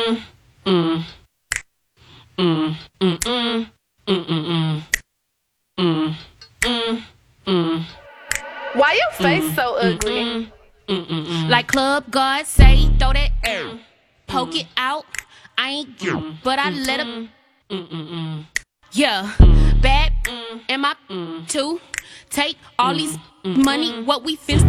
Why your face so ugly? Like Club God say, throw that poke it out. I ain't you, but I let him. Yeah, bad am I too? Take all these money, what we finna